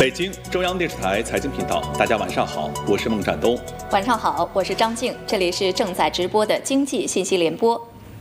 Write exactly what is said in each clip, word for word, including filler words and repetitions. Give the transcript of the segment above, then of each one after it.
北京中央电视台财经频道，大家晚上好，我是孟占东。 晚上好，我是张静，这里是正在直播的经济信息联播。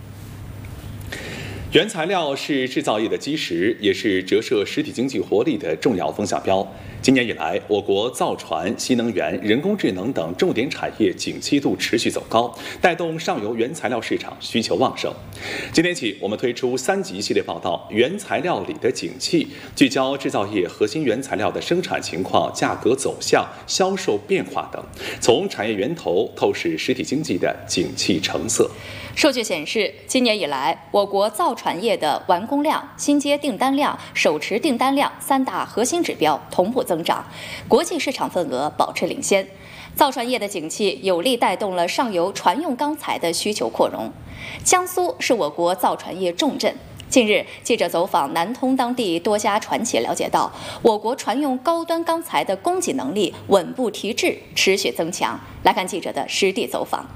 原材料是制造业的基石，也是折射实体经济活力的重要风向标。今年以来，我国造船、新能源、人工智能等重点产业景气度持续走高，带动上游原材料市场需求旺盛。今天起，我们推出三集系列报道《原材料里的景气》，聚焦制造业核心原材料的生产情况、价格走向、销售变化等，从产业源头透视实体经济的景气成色。 数据显示，今年以来，我国造船业的完工量、新接订单量、手持订单量三大核心指标同步增长，国际市场份额保持领先。造船业的景气有力带动了上游船用钢材的需求扩容。江苏是我国造船业重镇。近日，记者走访南通当地多家船企，了解到，我国船用高端钢材的供给能力稳步提质，持续增强。来看记者的实地走访。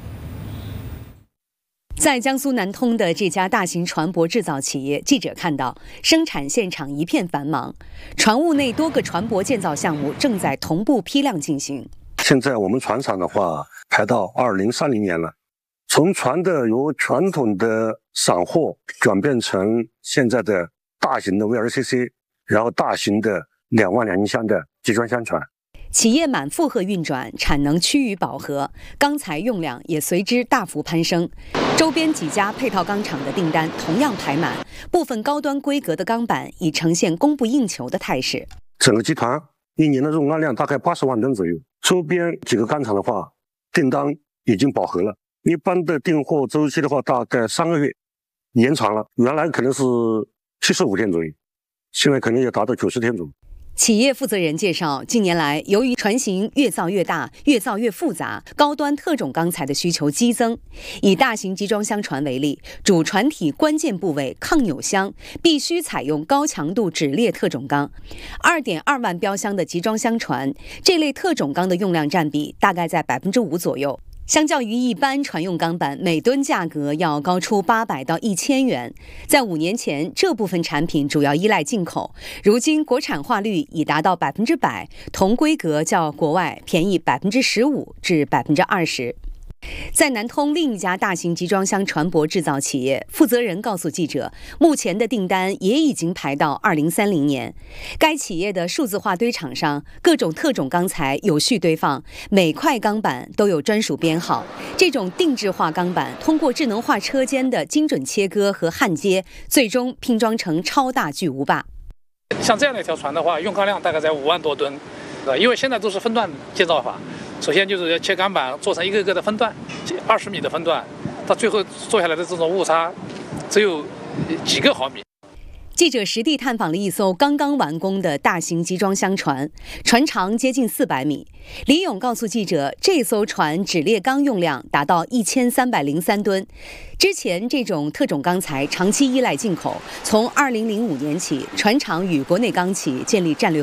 在江苏南通的这家大型船舶制造企业，记者看到生产现场一片繁忙，船坞内多个船舶建造项目正在同步批量进行。 现在我们船厂的话排到二零三零年了，从船的由传统的散货转变成现在的大型的 V L C C， 然后大型的两万两千箱的集装箱船。 企业满负荷运转，产能趋于饱和，钢材用量也随之大幅攀升。周边几家配套钢厂的订单同样排满，部分高端规格的钢板已呈现供不应求的态势。 整个集团一年的用钢量大概八十万吨左右，周边几个钢厂的话，订单已经饱和了。一般的订货周期的话，大概三个月，延长了，原来可能是七十五天左右，现在可能也达到九十天左右。 企业负责人介绍，近年来由于船型越造越大、越造越复杂，高端特种钢材的需求激增。以大型集装箱船为例，主船体关键部位抗扭箱必须采用高强度酯裂特种钢。二点二万标箱的集装箱船，这类特种钢的用量占比大概在百分之五左右。相较于一般船用钢板，每吨价格要高出八百到一千元。在五年前，这部分产品主要依赖进口，如今国产化率已达到百分之百，同规格较国外便宜百分之十五至百分之二十。在南通另一家大型集装箱船舶制造企业，负责人告诉记者，目前的订单也已经排到二零三零年。该企业的数字化堆场上，各种特种钢材有序堆放，每块钢板都有专属编号。这种定制化钢板通过智能化车间的精准切割和焊接，最终拼装成超大巨无霸。 像这样的一条船的话，用钢量大概在五万多吨，因为现在都是分段建造法。首先就是要切钢板，做成一个个的分段，二十米的分段，到最后做下来的这种误差只有几个毫米。 记者实地探访了一艘刚刚完工的大型集装箱船，船长接近四百米。李勇告诉记者，这艘船酯裂钢用量达到一千三百零三吨。之前这种特种钢材长期依赖进口，从二零零五年起，船厂与国内钢企建立战略